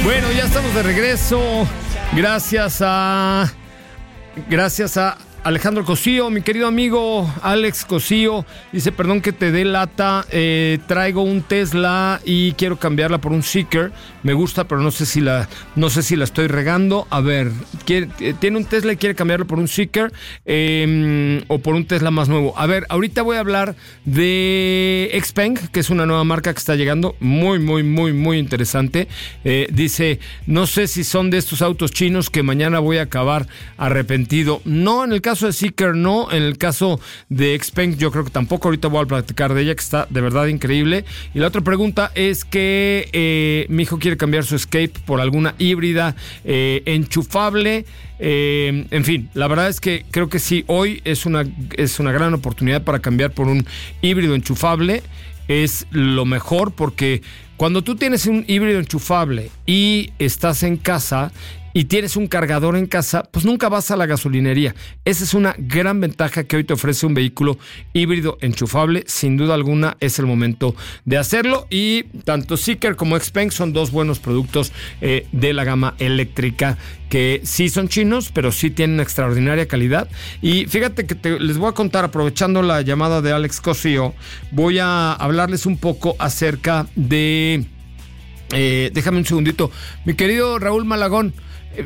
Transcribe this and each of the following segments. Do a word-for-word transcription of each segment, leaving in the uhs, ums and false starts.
Bueno, ya estamos de regreso. Gracias a... Gracias a Alejandro Cosío, mi querido amigo Alex Cosío. Dice, perdón que te dé lata, eh, traigo un Tesla y quiero cambiarla por un Seeker. Me gusta, pero no sé si la no sé si la estoy regando. A ver, quiere, tiene un Tesla y quiere cambiarlo por un Seeker eh, o por un Tesla más nuevo. A ver, ahorita voy a hablar de Xpeng, que es una nueva marca que está llegando. Muy, muy, muy, muy interesante. Eh, dice, no sé si son de estos autos chinos que mañana voy a acabar arrepentido. No, en el caso de Seeker no, en el caso de Xpeng yo creo que tampoco. Ahorita voy a platicar de ella, que está de verdad increíble. Y la otra pregunta es que eh, mi hijo quiere cambiar su Escape por alguna híbrida eh, enchufable. Eh, en fin, la verdad es que creo que sí, hoy es una, es una gran oportunidad para cambiar por un híbrido enchufable. Es lo mejor, porque cuando tú tienes un híbrido enchufable y estás en casa y tienes un cargador en casa, pues nunca vas a la gasolinería. Esa es una gran ventaja que hoy te ofrece un vehículo híbrido enchufable. Sin duda alguna es el momento de hacerlo, y tanto Seeker como Xpeng son dos buenos productos eh, de la gama eléctrica, que sí son chinos, pero sí tienen extraordinaria calidad. Y fíjate que te, les voy a contar, aprovechando la llamada de Alex Cosío, voy a hablarles un poco acerca de... Eh, déjame un segundito. Mi querido Raúl Malagón, eh,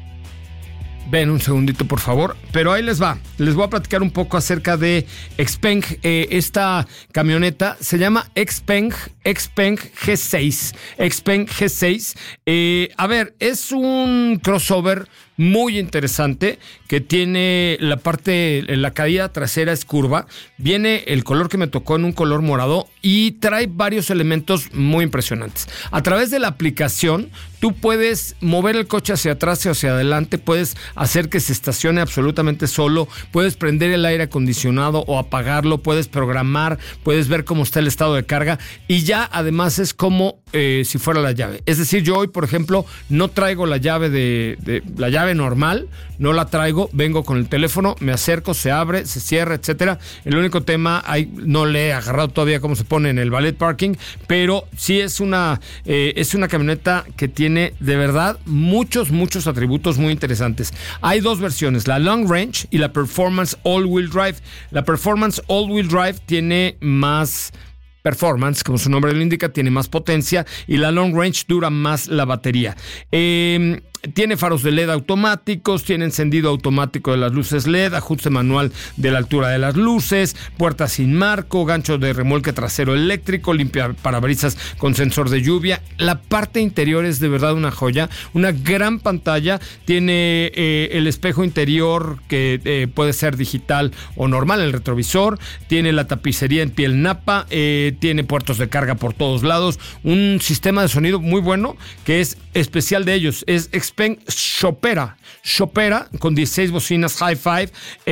ven un segundito, por favor. Pero ahí les va. Les voy a platicar un poco acerca de Xpeng. Eh, esta camioneta se llama Xpeng, Xpeng G seis. Xpeng G seis. Eh, a ver, es un crossover muy interesante que tiene la parte, la caída trasera es curva. Viene el color que me tocó en un color morado y trae varios elementos muy impresionantes. A través de la aplicación, tú puedes mover el coche hacia atrás y hacia adelante, puedes hacer que se estacione absolutamente solo, puedes prender el aire acondicionado o apagarlo, puedes programar, puedes ver cómo está el estado de carga, y ya además es como eh, si fuera la llave. Es decir, yo hoy, por ejemplo, no traigo la llave de, de la llave normal, no la traigo, vengo con el teléfono, me acerco, se abre, se cierra, etcétera. El único tema, hay, no le he agarrado todavía cómo se pone en el valet parking, pero sí es una, eh, es una camioneta que tiene de verdad muchos, muchos atributos muy interesantes. Hay dos versiones, la Long Range y la Performance All-Wheel Drive. La Performance All-Wheel Drive tiene más performance, como su nombre lo indica, tiene más potencia, y la Long Range dura más la batería. Eh, Tiene faros de L E D automáticos, tiene encendido automático de las luces L E D, ajuste manual de la altura de las luces, puertas sin marco, gancho de remolque trasero eléctrico, limpia parabrisas con sensor de lluvia. La parte interior es de verdad una joya, una gran pantalla. Tiene eh, el espejo interior que eh, puede ser digital o normal, el retrovisor. Tiene la tapicería en piel napa, eh, tiene puertos de carga por todos lados, un sistema de sonido muy bueno que es especial de ellos, es Xpeng Chopera, Chopera con dieciséis bocinas Hi-Fi,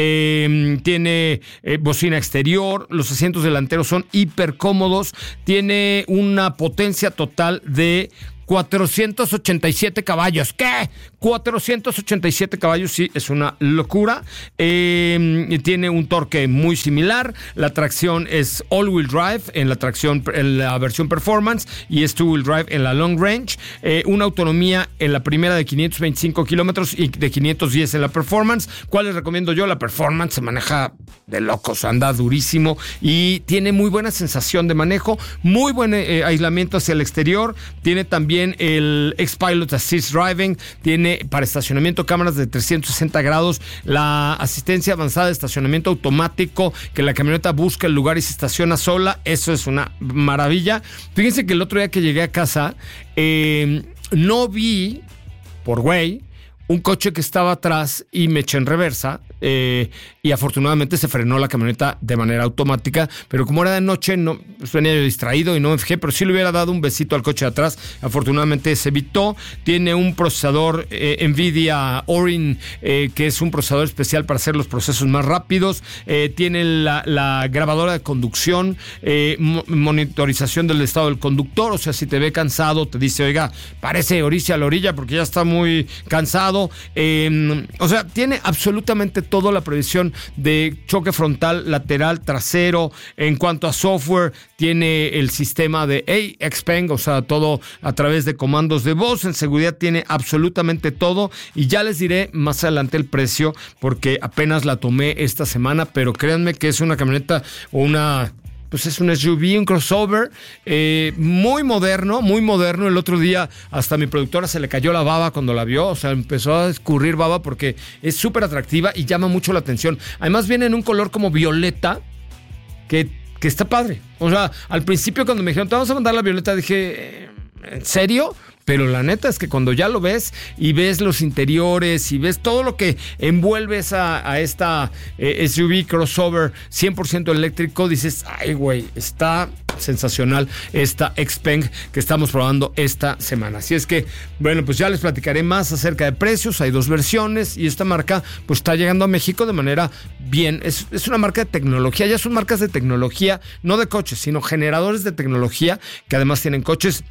eh, tiene eh, bocina exterior, los asientos delanteros son hiper cómodos, tiene una potencia total de cuatrocientos ochenta y siete caballos. ¿Qué? cuatrocientos ochenta y siete caballos, sí, es una locura. Eh, tiene un torque muy similar. La tracción es all-wheel drive en la tracción, en la versión performance, y es two-wheel drive en la long range. Eh, una autonomía en la primera de quinientos veinticinco kilómetros y de quinientos diez en la performance. ¿Cuál les recomiendo yo? La performance se maneja de locos, anda durísimo y tiene muy buena sensación de manejo, muy buen eh, aislamiento hacia el exterior. Tiene también el X-Pilot Assist Driving, tiene para estacionamiento cámaras de trescientos sesenta grados, la asistencia avanzada de estacionamiento automático, que la camioneta busca el lugar y se estaciona sola. Eso es una maravilla. Fíjense que el otro día que llegué a casa, eh, no vi, por güey, un coche que estaba atrás y me eché en reversa, eh, y afortunadamente se frenó la camioneta de manera automática, pero como era de noche, no, pues venía yo distraído y no me fijé, pero sí le hubiera dado un besito al coche de atrás. Afortunadamente se evitó. Tiene un procesador eh, NVIDIA Orin, eh, que es un procesador especial para hacer los procesos más rápidos. Eh, tiene la, la grabadora de conducción, eh, monitorización del estado del conductor, o sea, si te ve cansado, te dice, oiga, parece orilla a la orilla porque ya está muy cansado. Eh, o sea, tiene absolutamente todo toda la previsión de choque frontal, lateral, trasero. En cuanto a software, tiene el sistema de Xpeng, o sea, todo a través de comandos de voz. En seguridad tiene absolutamente todo y ya les diré más adelante el precio porque apenas la tomé esta semana, pero créanme que es una camioneta o una... Pues es un S U V, un crossover, eh, muy moderno, muy moderno. El otro día hasta a mi productora se le cayó la baba cuando la vio, o sea, empezó a escurrir baba porque es súper atractiva y llama mucho la atención. Además viene en un color como violeta, que, que está padre. O sea, al principio cuando me dijeron, te vamos a mandar la violeta, dije, ¿en serio? Pero la neta es que cuando ya lo ves y ves los interiores y ves todo lo que envuelve esa, a esta eh, S U V crossover cien por ciento eléctrico, dices, ay güey, está sensacional esta Xpeng que estamos probando esta semana. Así es que, bueno, pues ya les platicaré más acerca de precios. Hay dos versiones y esta marca pues está llegando a México de manera bien. Es, es una marca de tecnología, ya son marcas de tecnología, no de coches, sino generadores de tecnología que además tienen coches.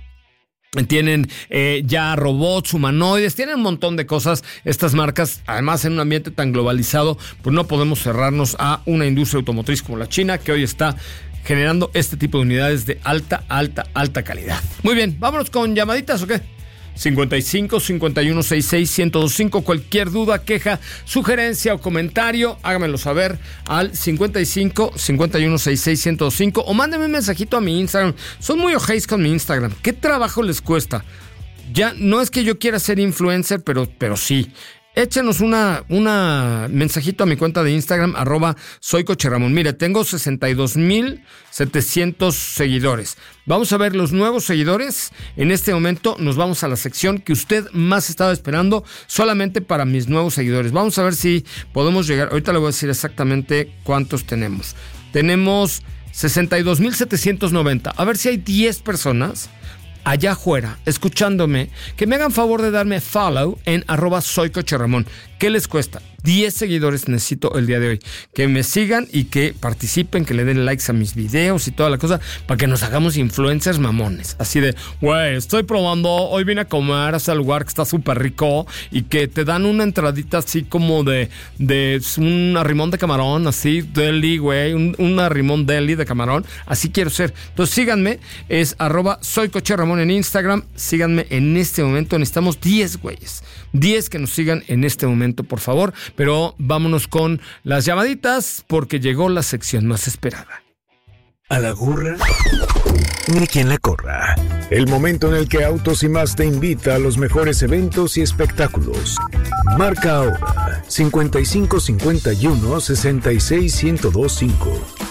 Tienen eh, ya robots, humanoides, tienen un montón de cosas estas marcas. Además, en un ambiente tan globalizado, pues no podemos cerrarnos a una industria automotriz como la China, que hoy está generando este tipo de unidades de alta, alta, alta calidad. Muy bien, vámonos con llamaditas, ¿o qué? cincuenta y cinco, cincuenta y uno, sesenta y seis, ciento veinticinco. Cualquier duda, queja, sugerencia o comentario, hágamelo saber al cincuenta y cinco, cincuenta y uno, sesenta y seis, ciento veinticinco o mándenme un mensajito a mi Instagram. Son muy ojéis con mi Instagram. ¿Qué trabajo les cuesta? Ya no es que yo quiera ser influencer, pero, pero sí. Échenos una, una mensajito a mi cuenta de Instagram, arroba soy Coche Ramón. Mire, tengo sesenta y dos mil setecientos seguidores. Vamos a ver los nuevos seguidores. En este momento nos vamos a la sección que usted más estaba esperando, solamente para mis nuevos seguidores. Vamos a ver si podemos llegar. Ahorita le voy a decir exactamente cuántos tenemos. Tenemos sesenta y dos mil setecientos noventa. A ver si hay diez personas allá afuera, escuchándome, que me hagan favor de darme follow en arroba soy Coche Ramón. ¿Qué les cuesta? diez seguidores necesito el día de hoy. Que me sigan y que participen, que le den likes a mis videos y toda la cosa, para que nos hagamos influencers mamones. Así de, güey, estoy probando, hoy vine a comer a ese lugar que está súper rico, y que te dan una entradita así como de, de un arrimón de camarón, así, deli, güey, un, un arrimón deli de camarón. Así quiero ser. Entonces síganme, es arroba soy Coche Ramón en Instagram. Síganme en este momento. Necesitamos diez güeyes, diez que nos sigan en este momento, por favor. Pero vámonos con las llamaditas, porque llegó la sección más esperada. A la gorra, ni quien la corra. El momento en el que Autos y Más te invita a los mejores eventos y espectáculos. Marca ahora cincuenta y cinco, cincuenta y uno, sesenta y seis, ciento veinticinco.